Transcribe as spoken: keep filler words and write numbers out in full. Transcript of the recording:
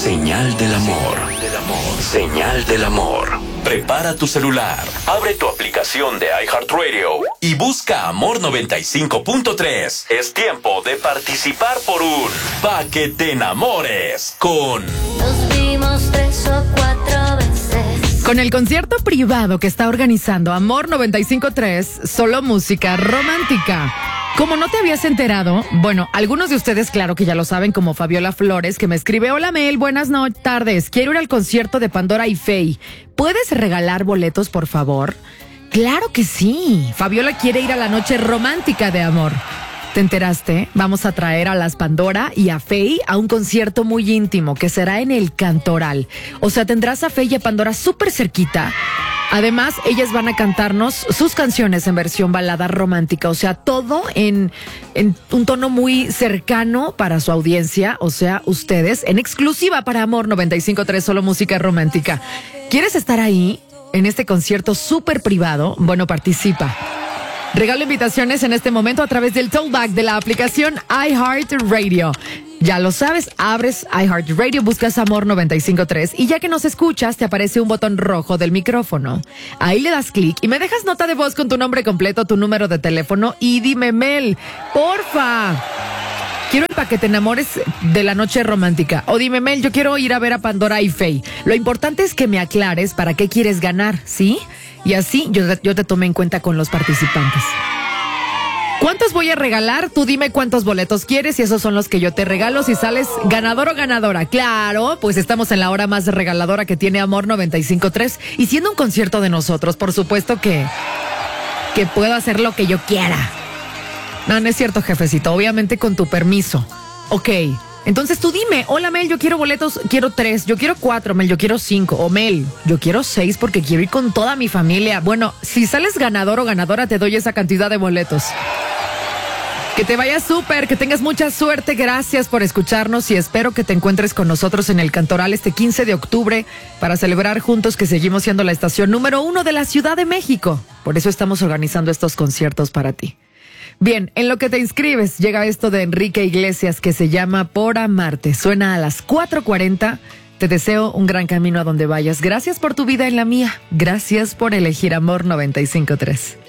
Señal del amor. Señal del amor. Prepara tu celular, abre tu aplicación de iHeartRadio y busca Amor noventa y cinco punto tres. Es tiempo de participar por un Pa' que te enamores con... Nos vimos tres o cuatro veces. Con el concierto privado que está organizando Amor noventa y cinco punto tres, solo música romántica. Como no te habías enterado, bueno, algunos de ustedes claro que ya lo saben, como Fabiola Flores, que me escribe: hola Mel, buenas no- tardes, quiero ir al concierto de Pandora y Faye. ¿Puedes regalar boletos, por favor? Claro que sí, Fabiola quiere ir a la noche romántica de Amor. ¿Te enteraste? Vamos a traer a las Pandora y a Faye a un concierto muy íntimo que será en el Cantoral. O sea, tendrás a Faye y a Pandora súper cerquita. Además, ellas van a cantarnos sus canciones en versión balada romántica, o sea, todo en, en un tono muy cercano para su audiencia, o sea, ustedes, en exclusiva para Amor noventa y cinco punto tres, solo música romántica. ¿Quieres estar ahí, en este concierto súper privado? Bueno, participa. Regalo invitaciones en este momento a través del tollback de la aplicación iHeartRadio. Ya lo sabes, abres iHeartRadio, buscas Amor noventa y cinco punto tres y ya que nos escuchas, te aparece un botón rojo del micrófono. Ahí le das clic y me dejas nota de voz con tu nombre completo, tu número de teléfono y dime: Mel, porfa, quiero el Pa' que te enamores de la noche romántica. O dime: Mel, yo quiero ir a ver a Pandora y Faye. Lo importante es que me aclares para qué quieres ganar, ¿sí? Y así yo, yo te tomé en cuenta con los participantes. ¿Cuántos voy a regalar? Tú dime cuántos boletos quieres y esos son los que yo te regalo si sales ganador o ganadora. Claro, pues estamos en la hora más regaladora que tiene Amor noventa y cinco punto tres y siendo un concierto de nosotros, por supuesto que, que puedo hacer lo que yo quiera. No, no es cierto, jefecito, obviamente con tu permiso. Ok, entonces tú dime: hola Mel, yo quiero boletos, quiero tres, yo quiero cuatro, Mel, yo quiero cinco, o Mel, yo quiero seis porque quiero ir con toda mi familia. Bueno, si sales ganador o ganadora te doy esa cantidad de boletos. Que te vaya súper, que tengas mucha suerte, gracias por escucharnos y espero que te encuentres con nosotros en el Cantoral este quince de octubre para celebrar juntos que seguimos siendo la estación número uno de la Ciudad de México. Por eso estamos organizando estos conciertos para ti. Bien, en lo que te inscribes llega esto de Enrique Iglesias que se llama Por Amarte. Suena a las cuatro cuarenta. Te deseo un gran camino a donde vayas. Gracias por tu vida en la mía. Gracias por elegir Amor noventa y cinco punto tres.